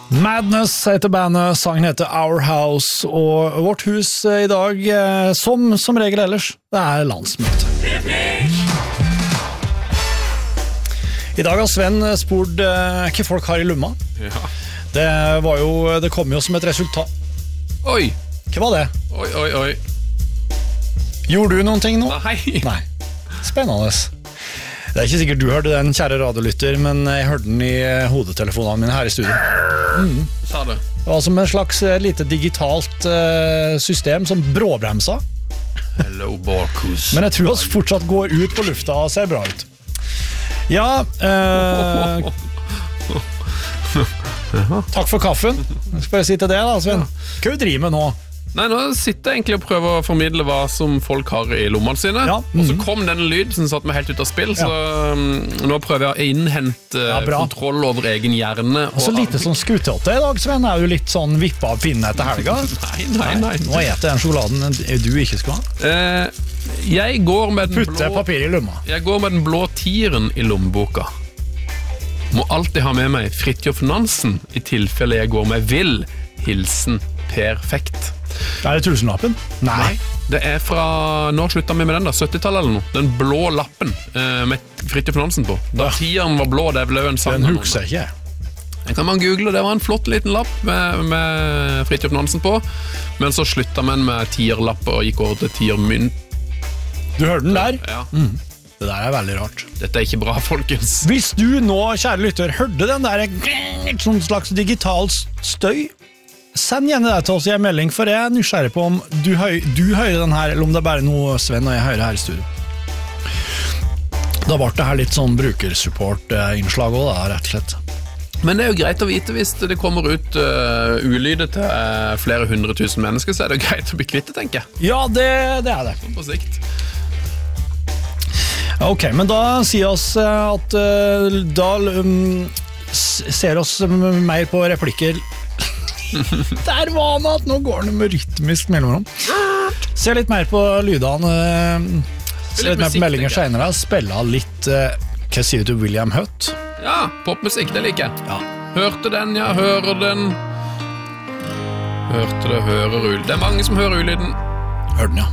Madness heter bandet, sangen heter Our House, og vårt hus I dag, som regel ellers, det landsmøte. I dag har Sven spurt hva folk har I lomma. Ja. Det kom jo som et resultat. Oi! Hva var det? Oi. Gjorde du noen ting nå? Nei. Spennende. Det ikke sikkert du hørte den, kjære radiolytter, men jeg hørte den I hodetelefonene mine her I studio. Sa det. Det var som en slags lite digitalt system som bråbremsa. Hello, Barkus. Men jeg tror vi fortsatt går ut på lufta og ser bra ut. Ja, takk for kaffen. Jeg skal bare si til det da, Sven. Hva du driver med nå? Nei, nå sitter jeg egentlig og prøver å formidle hva som folk har I lommene sine. Ja. Og så kom den lyden som satt meg helt ut av spill, så nå prøver jeg å innhente kontroll over egen hjerne. Og så lite som skuttåtte I dag, Sven. Du litt sånn vippa av pinnen etter helga? Nei. Nå etter den sjokoladen du ikke skal ha. Jeg går med den Putte papir I lomma. Jeg går med den blå tieren I lommeboka. Må alltid ha med meg Fridtjof Nansen I tilfelle jeg går med vill. Hilsen perfekt. Det tusenlappen? Nei. Det fra, når sluttet vi med den da? 70-tallet eller noe? Den blå lappen med Fridtjof Nansen på. Da tieren var blå, det ble jo en sang. Den husker jeg ikke. Den kan man google, det var en flott liten lapp med Fridtjof Nansen på. Men så sluttet man med tierlapp og gikk over til tiermynt. Du hørte den der? Ja. Det der veldig rart. Dette ikke bra, folkens. Hvis du nå, kjære lytter, hørte den der sånn slags digital støy, send gjerne det til oss I en melding, for jeg nysgjerrig på om du hører den her, eller om det bare noe Sven og jeg hører her I studio. Da ble det her litt sånn brukersupport-innslag også da, rett og slett. Men det jo greit å vite hvis det kommer ut ulydet til flere 100 000 mennesker, så det greit å bli kvitt det, tenker jeg. Ja, det det. Sånn på sikt. Ok, men da sier oss at da ser oss mer på replikker. Der var han at nå går det med rytmisk mellomrom. Se litt mer på lydene, se litt mer på meldinger senere, spille litt, hva sier du til William Hutt? Ja, popmusikk, det liker jeg. Ja. Hørte den, ja, hører den. Hørte det, hører ulyden. Det mange som hører ulyden. Hør den, ja.